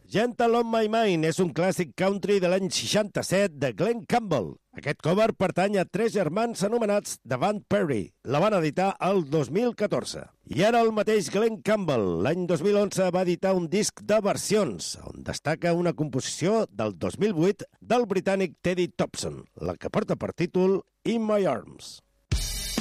Gentle on My Mind és un clàssic country de l'any 67 de Glenn Campbell. Aquest cover pertany a 3 germans anomenats The Van Perry. La van editar el 2014. I ara el mateix Glenn Campbell, l'any 2011, va editar un disc de versions, on destaca una composició del 2008 del britànic Teddy Thompson, la que porta per títol In My Arms.